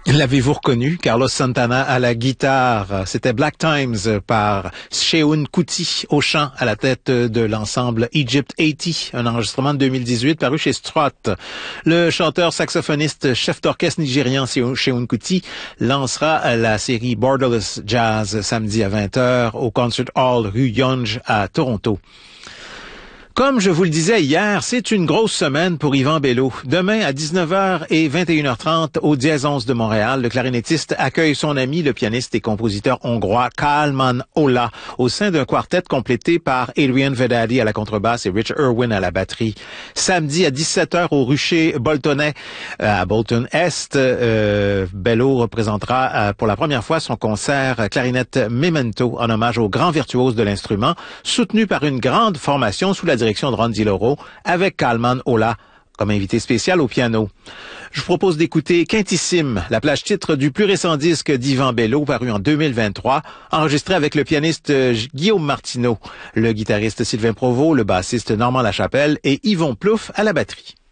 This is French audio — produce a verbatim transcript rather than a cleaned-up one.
L'avez-vous reconnu? Carlos Santana à la guitare. C'était Black Times par Seun Kuti au chant à la tête de l'ensemble Egypt quatre-vingts, un enregistrement de deux mille dix-huit paru chez Strut. Le chanteur saxophoniste chef d'orchestre nigérian Seun Kuti lancera la série Borderless Jazz samedi à vingt heures au Concert Hall rue Yonge à Toronto. Comme je vous le disais hier, c'est une grosse semaine pour Yvan Bello. Demain, à dix-neuf heures et vingt et une heures trente, au Dièse onze de Montréal, le clarinettiste accueille son ami, le pianiste et compositeur hongrois Kálmán Olah, au sein d'un quartet complété par Adrian Vedadi à la contrebasse et Rich Irwin à la batterie. Samedi, à dix-sept heures, au Rucher Boltonais, à Bolton Est, euh, Bello représentera euh, pour la première fois son concert clarinette Memento en hommage au grand virtuose de l'instrument, soutenu par une grande formation sous la direction de Ron DiLauro, avec Kálmán Olah comme invité spécial au piano. Je vous propose d'écouter Quintissime, la plage titre du plus récent disque d'Yvan Bello, paru en deux mille vingt-trois, enregistré avec le pianiste Guillaume Martineau, le guitariste Sylvain Provost, le bassiste Normand Lachapelle et Yvon Plouffe à la batterie.